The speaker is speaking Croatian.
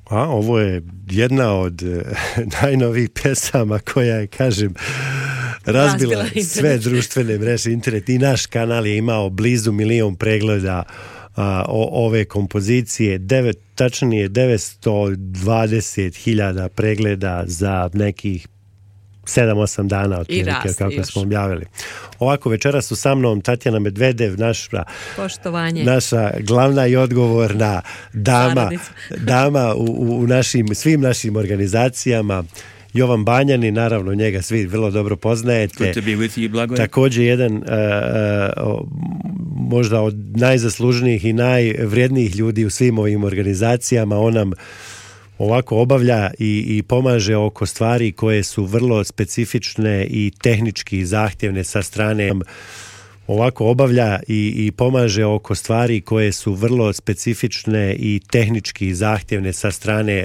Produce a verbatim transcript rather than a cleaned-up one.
A ovo je jedna od najnovijih pjesama koja je, kažem, razbila, razbila sve društvene mreže, internet, i naš kanal je imao blizu milion pregleda a, o, ove kompozicije, devet, tačnije devetsto dvadeset hiljada pregleda za nekih sedam osam dana otprilike, kako još smo objavili. Ovako, večeras su sa mnom Tatjana Medvedev, naša, Poštovanje. naša glavna i odgovorna dama, dama u, u našim, svim našim organizacijama. Jovan Banjani, naravno njega svi vrlo dobro poznajete. Također jedan uh, uh, možda od najzaslužnijih i najvrijednijih ljudi u svim ovim organizacijama. On nam ovako obavlja i, i pomaže oko stvari koje su vrlo specifične i tehnički zahtjevne sa strane. Ovako obavlja i, i pomaže oko stvari koje su vrlo specifične i tehnički zahtjevne sa strane